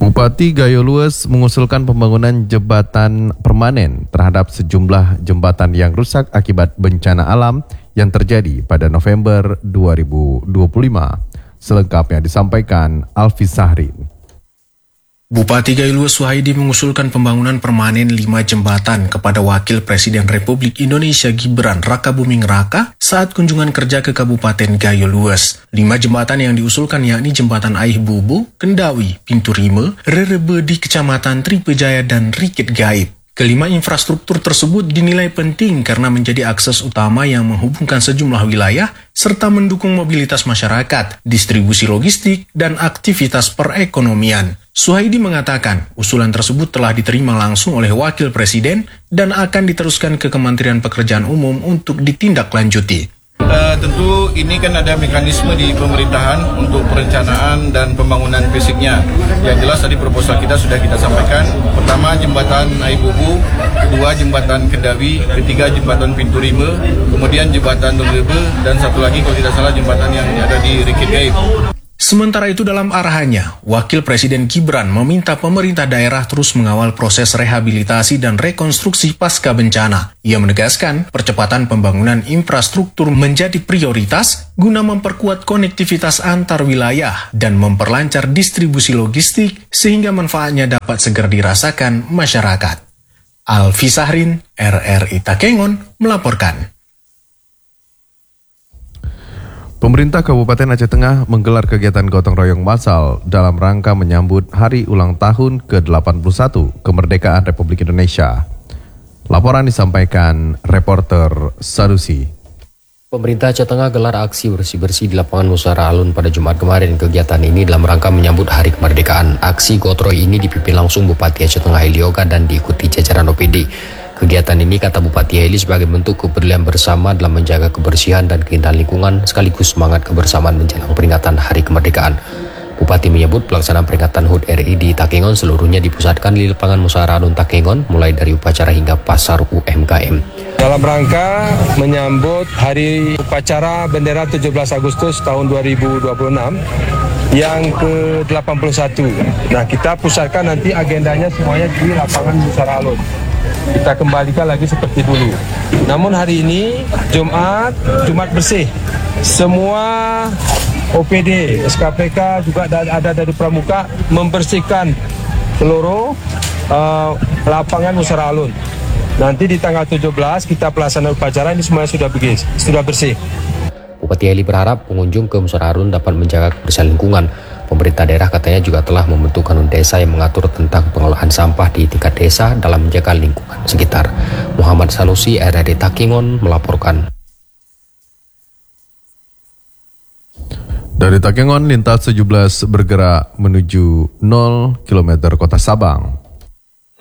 Bupati Gayo Lues mengusulkan pembangunan jembatan permanen terhadap sejumlah jembatan yang rusak akibat bencana alam yang terjadi pada November 2025. Selengkapnya disampaikan Alfi Sahrin. Bupati Gayo Lues Suhaidi mengusulkan pembangunan permanen 5 jembatan kepada Wakil Presiden Republik Indonesia Gibran Rakabuming Raka saat kunjungan kerja ke Kabupaten Gayo Lues. 5 jembatan yang diusulkan yakni Jembatan Aih Bubu, Kendawi, Pintu Rime, Rerebe di Kecamatan Tripejaya dan Rikit Gaib. Kelima infrastruktur tersebut dinilai penting karena menjadi akses utama yang menghubungkan sejumlah wilayah serta mendukung mobilitas masyarakat, distribusi logistik, dan aktivitas perekonomian. Suhaidi mengatakan, usulan tersebut telah diterima langsung oleh Wakil Presiden dan akan diteruskan ke Kementerian Pekerjaan Umum untuk ditindaklanjuti. Tentu ini kan ada mekanisme di pemerintahan untuk perencanaan dan pembangunan fisiknya. Yang jelas tadi proposal kita sudah kita sampaikan. Pertama jembatan Aih Bubu, kedua jembatan Kendawi, ketiga jembatan Pintu Rime, kemudian jembatan Rerebe, dan satu lagi kalau tidak salah jembatan yang ada di Rikit Gaib. Sementara itu dalam arahannya, Wakil Presiden Gibran meminta pemerintah daerah terus mengawal proses rehabilitasi dan rekonstruksi pasca bencana. Ia menegaskan percepatan pembangunan infrastruktur menjadi prioritas guna memperkuat konektivitas antar wilayah dan memperlancar distribusi logistik sehingga manfaatnya dapat segera dirasakan masyarakat. Alfi Sahrin, RRI Takengon, melaporkan. Pemerintah Kabupaten Aceh Tengah menggelar kegiatan gotong royong massal dalam rangka menyambut hari ulang tahun ke-81 kemerdekaan Republik Indonesia. Laporan disampaikan reporter Sanusi. Pemerintah Aceh Tengah gelar aksi bersih-bersih di lapangan Musara Alun pada Jumat kemarin. Kegiatan ini dalam rangka menyambut hari kemerdekaan. Aksi gotong royong ini dipimpin langsung Bupati Aceh Tengah Heli Oga dan diikuti jajaran OPD. Kegiatan ini, kata Bupati Heli, sebagai bentuk kepedulian bersama dalam menjaga kebersihan dan keindahan lingkungan sekaligus semangat kebersamaan menjelang peringatan Hari Kemerdekaan. Bupati menyebut pelaksanaan peringatan HUT RI di Takengon seluruhnya dipusatkan di lapangan Musara Alun Takengon, mulai dari upacara hingga pasar UMKM. Dalam rangka menyambut hari upacara bendera 17 Agustus tahun 2026 yang ke-81. Nah, kita pusatkan nanti agendanya semuanya di lapangan Musara Alun. Kita kembalikan lagi seperti dulu. Namun hari ini Jumat bersih. Semua OPD, SKPK juga ada dari Pramuka membersihkan seluruh lapangan Musara Alun. Nanti di tanggal 17 kita pelaksanaan upacara ini semuanya sudah bersih. Bupati Heli berharap pengunjung ke Musara Alun dapat menjaga kebersihan lingkungan. Pemerintah daerah katanya juga telah membentuk kanun desa yang mengatur tentang pengelolaan sampah di tingkat desa dalam menjaga lingkungan sekitar. Muhammad Sanusi, RRI Takengon, melaporkan. Dari Takengon, lintas 17 bergerak menuju 0 km Kota Sabang.